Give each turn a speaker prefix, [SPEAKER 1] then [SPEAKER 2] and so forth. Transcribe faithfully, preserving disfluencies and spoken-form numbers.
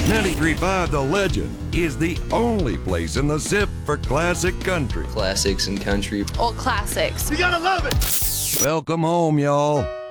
[SPEAKER 1] ninety-three point five The Legend is the only place in the Zip for classic country.
[SPEAKER 2] Classics and country.
[SPEAKER 3] Old classics.
[SPEAKER 1] You gotta love it! Welcome home, y'all.